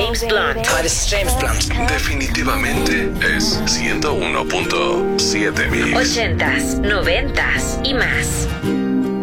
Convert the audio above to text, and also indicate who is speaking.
Speaker 1: James Blunt.
Speaker 2: Hi, this is James Blunt.
Speaker 3: Definitivamente es 101.7 Mix.
Speaker 1: 80s, 90s y más.